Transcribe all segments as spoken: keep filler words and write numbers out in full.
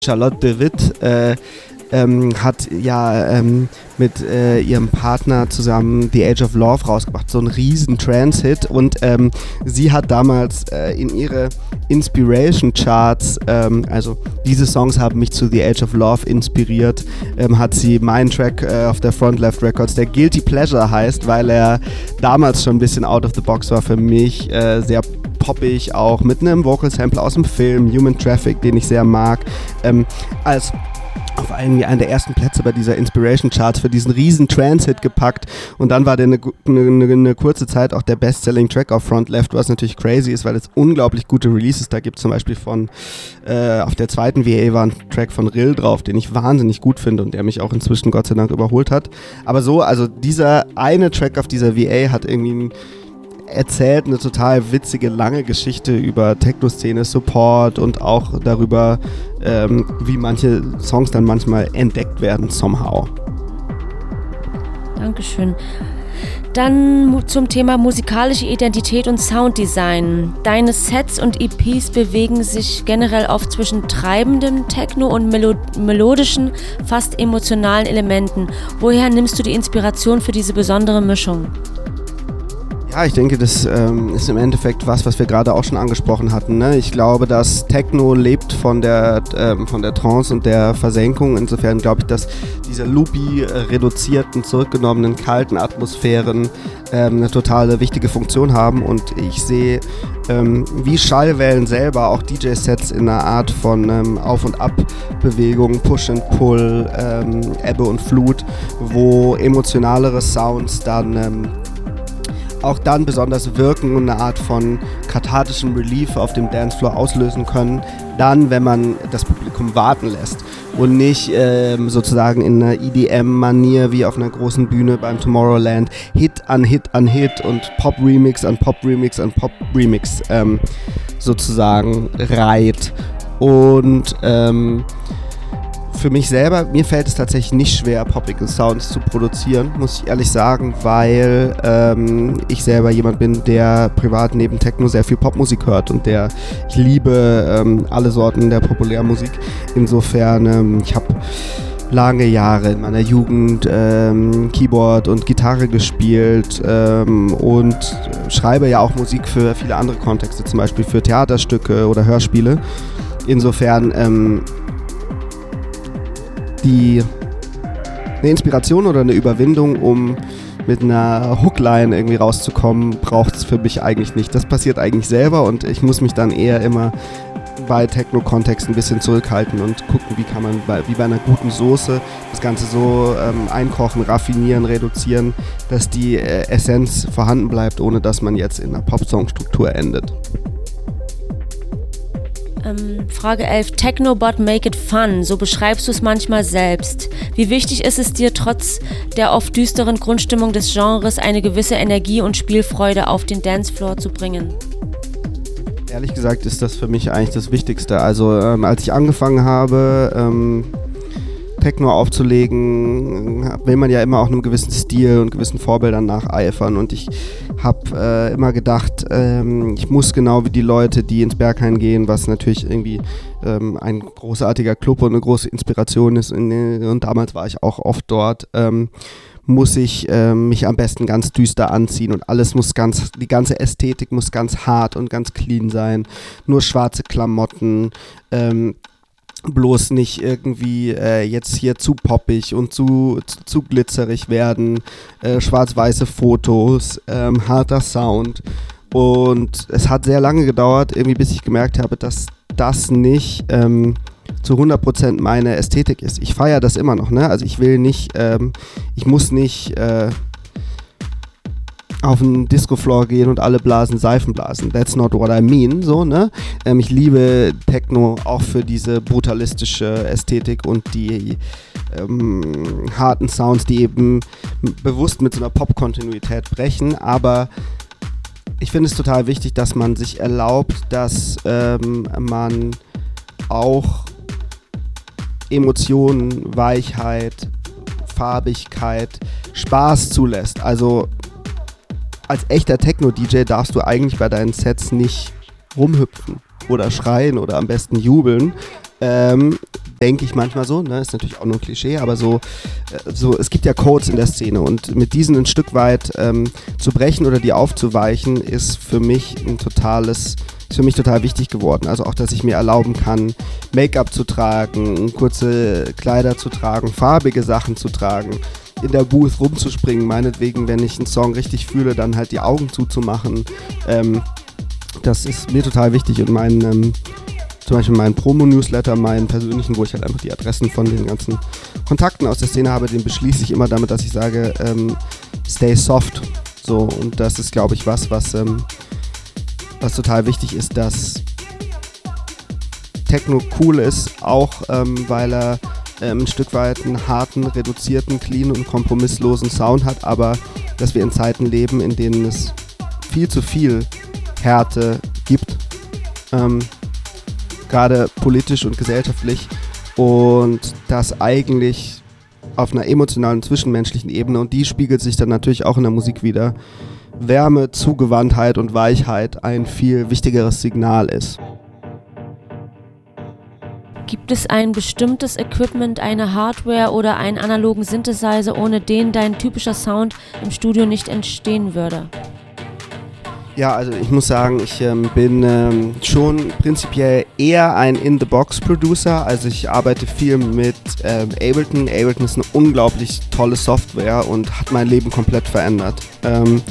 Charlotte de Witt äh, ähm, hat ja ähm, mit äh, ihrem Partner zusammen The Age of Love rausgebracht, so ein riesen Trance-Hit, und ähm, sie hat damals äh, in ihre Inspiration-Charts, ähm, also diese Songs haben mich zu The Age of Love inspiriert, ähm, hat sie meinen Track äh, auf der Front Left Records, der Guilty Pleasure heißt, weil er damals schon ein bisschen out of the box war für mich, äh, sehr poppig, auch mit einem Vocal Sample aus dem Film Human Traffic, den ich sehr mag, ähm, als auf einen, einen der ersten Plätze bei dieser Inspiration Charts für diesen riesen Trance-Hit gepackt, und dann war der eine, eine, eine kurze Zeit auch der Best-Selling Track auf Front Left, was natürlich crazy ist, weil es unglaublich gute Releases da gibt, zum Beispiel von äh, auf der zweiten V A war ein Track von Rill drauf, den ich wahnsinnig gut finde und der mich auch inzwischen Gott sei Dank überholt hat, aber so, also dieser eine Track auf dieser V A hat irgendwie ein erzählt eine total witzige, lange Geschichte über Techno-Szene, Support und auch darüber, ähm, wie manche Songs dann manchmal entdeckt werden, somehow. Dankeschön. Dann zum Thema musikalische Identität und Sounddesign. Deine Sets und E Ps bewegen sich generell oft zwischen treibendem Techno und melo- melodischen, fast emotionalen Elementen. Woher nimmst du die Inspiration für diese besondere Mischung? Ja, ich denke, das ähm, ist im Endeffekt was, was wir gerade auch schon angesprochen hatten. Ne? Ich glaube, dass Techno lebt von der, ähm, von der Trance und der Versenkung. Insofern glaube ich, dass diese loopy, äh, reduzierten, zurückgenommenen, kalten Atmosphären ähm, eine totale wichtige Funktion haben. Und ich sehe, ähm, wie Schallwellen selber auch D J-Sets in einer Art von ähm, Auf- und Ab-Bewegung, Push and Pull, ähm, Ebbe und Flut, wo emotionalere Sounds dann ähm, auch dann besonders wirken und eine Art von kathartischem Relief auf dem Dancefloor auslösen können, dann, wenn man das Publikum warten lässt und nicht ähm, sozusagen in einer E D M-Manier wie auf einer großen Bühne beim Tomorrowland Hit an Hit an Hit und Pop-Remix an Pop-Remix an Pop-Remix ähm, sozusagen reiht. Und ähm, für mich selber, mir fällt es tatsächlich nicht schwer, poppige Sounds zu produzieren, muss ich ehrlich sagen, weil ähm, ich selber jemand bin, der privat neben Techno sehr viel Popmusik hört und der, ich liebe ähm, alle Sorten der Populärmusik. Insofern, ähm, ich habe lange Jahre in meiner Jugend ähm, Keyboard und Gitarre gespielt ähm, und schreibe ja auch Musik für viele andere Kontexte, zum Beispiel für Theaterstücke oder Hörspiele. Insofern, ähm, die eine Inspiration oder eine Überwindung, um mit einer Hookline irgendwie rauszukommen, braucht es für mich eigentlich nicht. Das passiert eigentlich selber und ich muss mich dann eher immer bei Techno-Kontext ein bisschen zurückhalten und gucken, wie kann man bei, wie bei einer guten Soße das Ganze so ähm, einkochen, raffinieren, reduzieren, dass die äh, Essenz vorhanden bleibt, ohne dass man jetzt in einer Pop-Song-Struktur endet. Ähm, Frage elf. Techno but make it fun. So beschreibst du es manchmal selbst. Wie wichtig ist es dir, trotz der oft düsteren Grundstimmung des Genres eine gewisse Energie und Spielfreude auf den Dancefloor zu bringen? Ehrlich gesagt ist das für mich eigentlich das Wichtigste. Also ähm, als ich angefangen habe, ähm, Techno aufzulegen, will man ja immer auch einem gewissen Stil und gewissen Vorbildern nacheifern, und ich habe äh, immer gedacht, ähm, ich muss genau wie die Leute, die ins Berghain gehen, was natürlich irgendwie ähm, ein großartiger Club und eine große Inspiration ist, in, und damals war ich auch oft dort, ähm, muss ich äh, mich am besten ganz düster anziehen und alles muss ganz, die ganze Ästhetik muss ganz hart und ganz clean sein, nur schwarze Klamotten, ähm, bloß nicht irgendwie äh, jetzt hier zu poppig und zu, zu, zu glitzerig werden, äh, schwarz-weiße Fotos, ähm, harter Sound, und es hat sehr lange gedauert, irgendwie bis ich gemerkt habe, dass das nicht ähm, zu hundert Prozent meine Ästhetik ist. Ich feiere das immer noch, ne? Also ich will nicht, ähm, ich muss nicht äh, auf den Disco-Floor gehen und alle blasen Seifen blasen. That's not what I mean, so, ne? Ähm, ich liebe Techno auch für diese brutalistische Ästhetik und die ähm, harten Sounds, die eben bewusst mit so einer Pop-Kontinuität brechen, aber ich finde es total wichtig, dass man sich erlaubt, dass ähm, man auch Emotionen, Weichheit, Farbigkeit, Spaß zulässt. Also als echter Techno-D J darfst du eigentlich bei deinen Sets nicht rumhüpfen oder schreien oder am besten jubeln. Ähm, denke ich manchmal so, ne? Ist natürlich auch nur ein Klischee, aber so, äh, so, es gibt ja Codes in der Szene und mit diesen ein Stück weit ähm, zu brechen oder die aufzuweichen, ist für mich ein totales, ist für mich total wichtig geworden. Also auch, dass ich mir erlauben kann, Make-up zu tragen, kurze Kleider zu tragen, farbige Sachen zu tragen, in der Booth rumzuspringen, meinetwegen, wenn ich einen Song richtig fühle, dann halt die Augen zuzumachen. Ähm, das ist mir total wichtig und mein, ähm, zum Beispiel meinen Promo-Newsletter, meinen persönlichen, wo ich halt einfach die Adressen von den ganzen Kontakten aus der Szene habe, den beschließe ich immer damit, dass ich sage, ähm, stay soft. So, und das ist, glaube ich, was, was, ähm, was total wichtig ist, dass Techno cool ist, auch ähm, weil er ähm, ein Stück weit einen harten, reduzierten, clean und kompromisslosen Sound hat, aber dass wir in Zeiten leben, in denen es viel zu viel Härte gibt, ähm, gerade politisch und gesellschaftlich, und das eigentlich auf einer emotionalen, zwischenmenschlichen Ebene, und die spiegelt sich dann natürlich auch in der Musik wieder, Wärme, Zugewandtheit und Weichheit ein viel wichtigeres Signal ist. Gibt es ein bestimmtes Equipment, eine Hardware oder einen analogen Synthesizer, ohne den dein typischer Sound im Studio nicht entstehen würde? Ja, also ich muss sagen, ich ähm, bin ähm, schon prinzipiell eher ein In-the-Box-Producer. Also ich arbeite viel mit ähm, Ableton. Ableton ist eine unglaublich tolle Software und hat mein Leben komplett verändert. Ähm,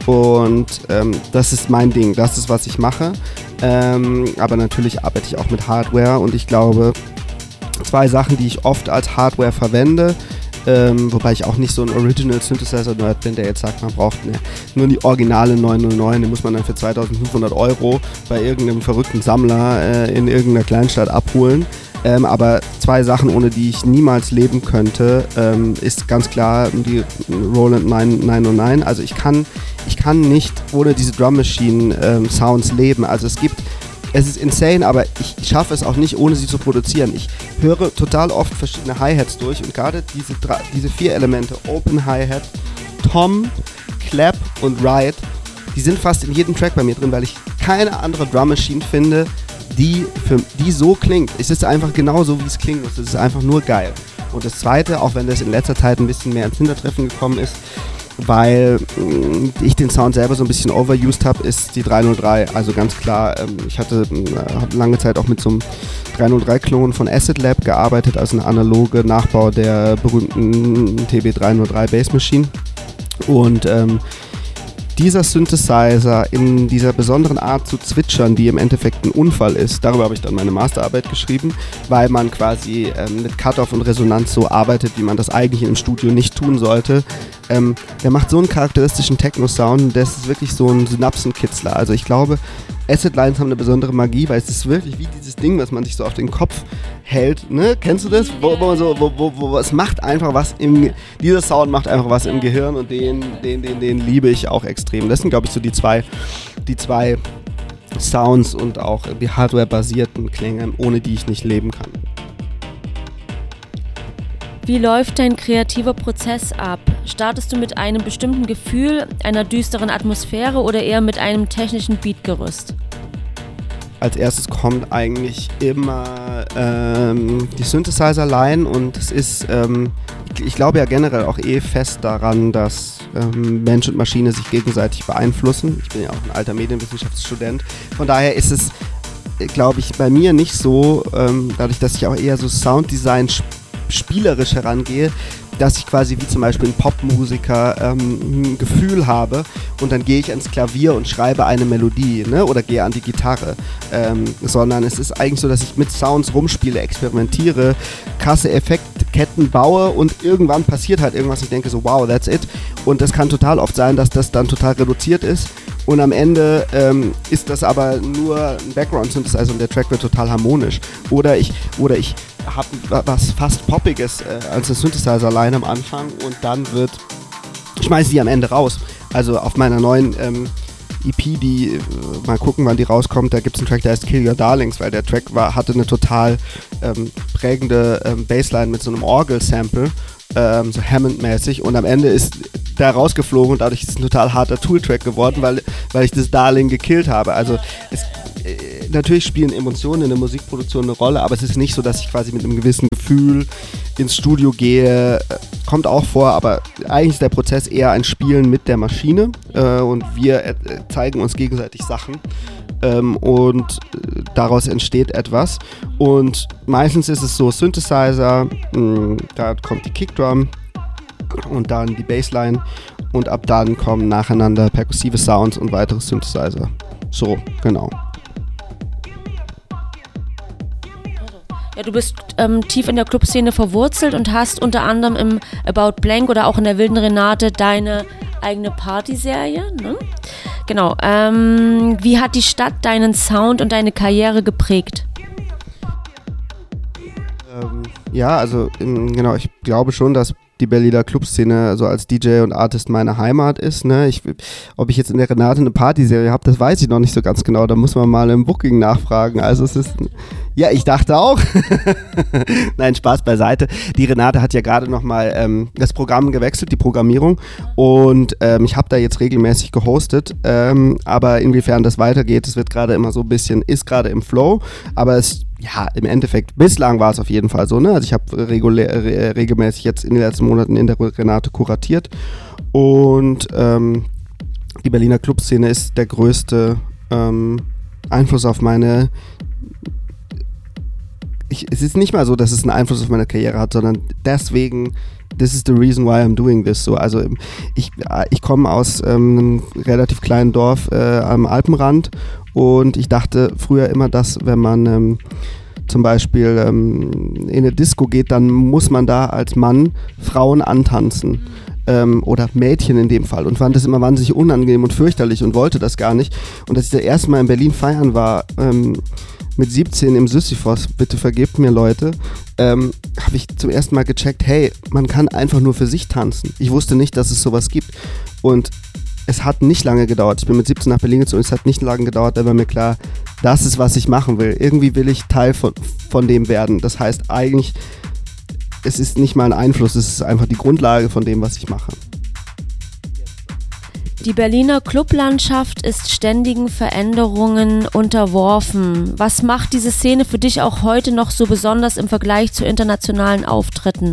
und ähm, das ist mein Ding, das ist, was ich mache. Ähm, aber natürlich arbeite ich auch mit Hardware, und ich glaube, zwei Sachen, die ich oft als Hardware verwende, ähm, wobei ich auch nicht so ein Original Synthesizer Nerd bin, der jetzt sagt, man braucht ne, nur die originale neun null neun, den muss man dann für zweitausendfünfhundert Euro bei irgendeinem verrückten Sammler äh, in irgendeiner Kleinstadt abholen. Ähm, aber zwei Sachen, ohne die ich niemals leben könnte, ähm, ist ganz klar die Roland neun null neun. Also ich kann, ich kann nicht ohne diese Drum Machine ähm, Sounds leben. Also es gibt, es ist insane, aber ich schaffe es auch nicht, ohne sie zu produzieren. Ich höre total oft verschiedene Hi-Hats durch, und gerade diese, diese vier Elemente, Open Hi-Hat, Tom, Clap und Ride, die sind fast in jedem Track bei mir drin, weil ich keine andere Drum Machine finde, die, für, die so klingt. Es ist einfach genau so, wie es klingen muss. Es ist einfach nur geil. Und das Zweite, auch wenn das in letzter Zeit ein bisschen mehr ins Hintertreffen gekommen ist, weil mh, ich den Sound selber so ein bisschen overused habe, ist die drei null drei. Also ganz klar, ähm, ich hatte äh, lange Zeit auch mit so einem drei null drei-Klon von Acid Lab gearbeitet, also eine analoge Nachbau der berühmten T B drei null drei Bass Machine. Und ähm, dieser Synthesizer in dieser besonderen Art zu zwitschern, die im Endeffekt ein Unfall ist, darüber habe ich dann meine Masterarbeit geschrieben, weil man quasi ähm, mit Cut-Off und Resonanz so arbeitet, wie man das eigentlich im Studio nicht tun sollte. Ähm, der macht so einen charakteristischen Techno-Sound, das ist wirklich so ein Synapsenkitzler. Also ich glaube, Acid Lines haben eine besondere Magie, weil es ist wirklich wie dieses Ding, was man sich so auf den Kopf hält, ne? Kennst du das? Wo, wo, so, wo, wo, wo, es macht einfach was im, dieser Sound macht einfach was im Gehirn, und den, den, den, den liebe ich auch extrem. Das sind, glaube ich, so die zwei, die zwei Sounds und auch die Hardware-basierten Klänge, ohne die ich nicht leben kann. Wie läuft dein kreativer Prozess ab? Startest du mit einem bestimmten Gefühl, einer düsteren Atmosphäre oder eher mit einem technischen Beatgerüst? Als erstes kommt eigentlich immer ähm, die Synthesizer-Line, und es ist, ähm, ich, ich glaube ja generell auch eh fest daran, dass ähm, Mensch und Maschine sich gegenseitig beeinflussen. Ich bin ja auch ein alter Medienwissenschaftsstudent. Von daher ist es, glaube ich, bei mir nicht so, ähm, dadurch, dass ich auch eher so Sounddesign sp- spielerisch herangehe, dass ich quasi wie zum Beispiel ein Popmusiker ähm, ein Gefühl habe, und dann gehe ich ans Klavier und schreibe eine Melodie, ne? Oder gehe an die Gitarre, ähm, sondern es ist eigentlich so, dass ich mit Sounds rumspiele, experimentiere, krasse Effektketten baue, und irgendwann passiert halt irgendwas, ich denke so, wow, that's it, und das kann total oft sein, dass das dann total reduziert ist, und am Ende ähm, ist das aber nur ein Background-Synthesizer und der Track wird total harmonisch, oder ich, oder ich habe was fast Poppiges äh, als eine Synthesizer-Line am Anfang, und dann wird, schmeiße die am Ende raus. Also auf meiner neuen ähm, E P, die, äh, mal gucken, wann die rauskommt, da gibt es einen Track, der heißt Kill Your Darlings, weil der Track war, hatte eine total ähm, prägende ähm, Bassline mit so einem Orgel-Sample, ähm, so Hammond-mäßig, und am Ende ist der rausgeflogen, und dadurch ist es ein total harter Tool-Track geworden, weil, weil ich das Darling gekillt habe. Also es, äh, natürlich spielen Emotionen in der Musikproduktion eine Rolle, aber es ist nicht so, dass ich quasi mit einem gewissen Gefühl ins Studio gehe. Kommt auch vor, aber eigentlich ist der Prozess eher ein Spielen mit der Maschine äh, und wir äh, zeigen uns gegenseitig Sachen ähm, und äh, daraus entsteht etwas. Und meistens ist es so Synthesizer, mh, da kommt die Kickdrum und dann die Bassline und ab dann kommen nacheinander perkussive Sounds und weitere Synthesizer. So, genau. Ja, du bist ähm, tief in der Clubszene verwurzelt und hast unter anderem im About Blank oder auch in der Wilden Renate deine eigene Partyserie, ne? Genau. Ähm, wie hat die Stadt deinen Sound und deine Karriere geprägt? Ähm, ja, also in, genau, ich glaube schon, dass die Berliner Clubszene so als D J und Artist meine Heimat ist. Ne? Ich, ob ich jetzt in der Renate eine Partyserie habe, das weiß ich noch nicht so ganz genau. Da muss man mal im Booking nachfragen. Also es ist, ja, ich dachte auch. Nein, Spaß beiseite. Die Renate hat ja gerade nochmal ähm, das Programm gewechselt, die Programmierung. Und ähm, ich habe da jetzt regelmäßig gehostet. Ähm, aber inwiefern das weitergeht, das wird gerade immer so ein bisschen, ist gerade im Flow. Aber es ja, im Endeffekt, bislang war es auf jeden Fall so, ne? Also ich habe regulär, re, regelmäßig jetzt in den letzten Monaten in der Renate kuratiert und ähm, die Berliner Clubszene ist der größte ähm, Einfluss auf meine, ich, es ist nicht mal so, dass es einen Einfluss auf meine Karriere hat, sondern deswegen, this is the reason why I'm doing this. So, also ich, ich komme aus ähm, einem relativ kleinen Dorf äh, am Alpenrand und ich dachte früher immer, dass wenn man ähm, zum Beispiel ähm, in eine Disco geht, dann muss man da als Mann Frauen antanzen. Ähm, oder Mädchen in dem Fall und fand das immer wahnsinnig unangenehm und fürchterlich und wollte das gar nicht. Und als ich das erste Mal in Berlin feiern war, ähm, mit siebzehn im Sisyphos, bitte vergebt mir Leute, ähm, habe ich zum ersten Mal gecheckt, hey, man kann einfach nur für sich tanzen. Ich wusste nicht, dass es sowas gibt. Und es hat nicht lange gedauert. Ich bin mit siebzehn nach Berlin gezogen, es hat nicht lange gedauert, da war mir klar, das ist, was ich machen will. Irgendwie will ich Teil von, von dem werden. Das heißt eigentlich, es ist nicht mal ein Einfluss, es ist einfach die Grundlage von dem, was ich mache. Die Berliner Clublandschaft ist ständigen Veränderungen unterworfen. Was macht diese Szene für dich auch heute noch so besonders im Vergleich zu internationalen Auftritten?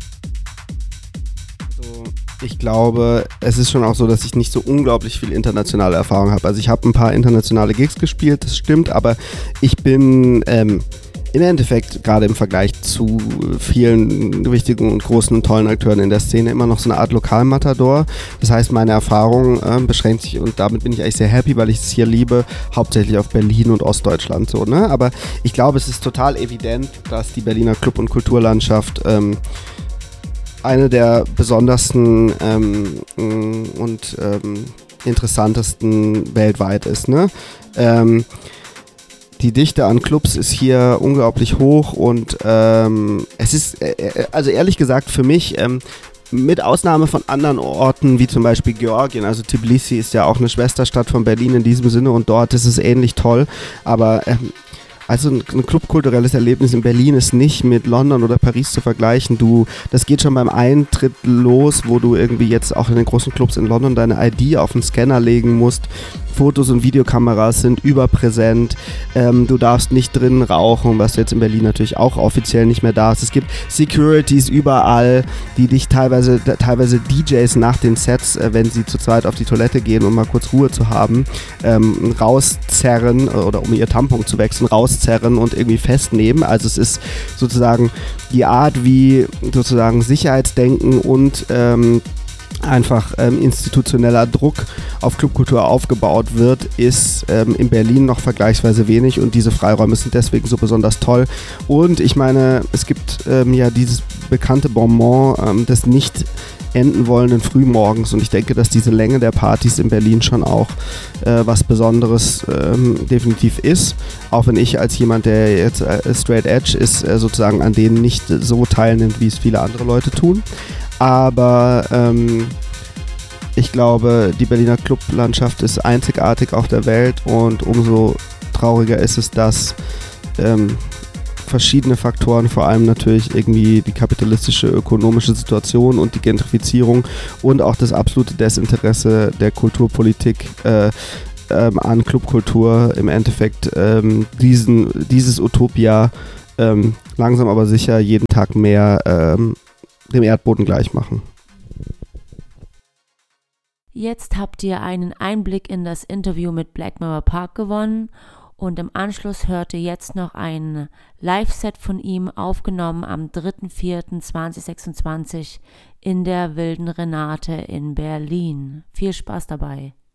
Ich glaube, es ist schon auch so, dass ich nicht so unglaublich viel internationale Erfahrung habe. Also ich habe ein paar internationale Gigs gespielt, das stimmt, aber ich bin ähm, im Endeffekt gerade im Vergleich zu vielen wichtigen und großen und tollen Akteuren in der Szene immer noch so eine Art Lokalmatador. Das heißt, meine Erfahrung äh, beschränkt sich, und damit bin ich eigentlich sehr happy, weil ich es hier liebe, hauptsächlich auf Berlin und Ostdeutschland. So, ne? Aber ich glaube, es ist total evident, dass die Berliner Club- und Kulturlandschaft ähm, eine der besondersten ähm, und ähm, interessantesten weltweit ist. Ne? Ähm, die Dichte an Clubs ist hier unglaublich hoch und ähm, es ist, äh, also ehrlich gesagt für mich, ähm, mit Ausnahme von anderen Orten, wie zum Beispiel Georgien, also Tbilisi ist ja auch eine Schwesterstadt von Berlin in diesem Sinne und dort ist es ähnlich toll, aber ähm, also ein, ein clubkulturelles Erlebnis in Berlin ist nicht mit London oder Paris zu vergleichen. Du, das geht schon beim Eintritt los, wo du irgendwie jetzt auch in den großen Clubs in London deine I D auf den Scanner legen musst. Fotos und Videokameras sind überpräsent. Ähm, du darfst nicht drinnen rauchen, was jetzt in Berlin natürlich auch offiziell nicht mehr da ist. Es gibt Securities überall, die dich teilweise, teilweise D Js nach den Sets, äh, wenn sie zu zweit auf die Toilette gehen, um mal kurz Ruhe zu haben, ähm, rauszerren oder um ihr Tampon zu wechseln, rauszerren und irgendwie festnehmen. Also es ist sozusagen die Art, wie sozusagen Sicherheitsdenken und ähm, einfach ähm, institutioneller Druck auf Clubkultur aufgebaut wird, ist ähm, in Berlin noch vergleichsweise wenig und diese Freiräume sind deswegen so besonders toll. Und ich meine, es gibt ähm, ja dieses bekannte Bonbon ähm, des nicht enden wollenden Frühmorgens und ich denke, dass diese Länge der Partys in Berlin schon auch äh, was Besonderes ähm, definitiv ist, auch wenn ich als jemand, der jetzt äh, straight edge ist, äh, sozusagen an denen nicht so teilnimmt, wie es viele andere Leute tun. Aber ähm, ich glaube, die Berliner Clublandschaft ist einzigartig auf der Welt und umso trauriger ist es, dass ähm, verschiedene Faktoren, vor allem natürlich irgendwie die kapitalistische ökonomische Situation und die Gentrifizierung und auch das absolute Desinteresse der Kulturpolitik äh, ähm, an Clubkultur im Endeffekt ähm, diesen, dieses Utopia ähm, langsam aber sicher jeden Tag mehr ähm, dem Erdboden gleich machen. Jetzt habt ihr einen Einblick in das Interview mit Black Mirror Park gewonnen und im Anschluss hört ihr jetzt noch ein Live-Set von ihm, aufgenommen am dritter vierter zweitausendsechsundzwanzig in der Wilden Renate in Berlin. Viel Spaß dabei.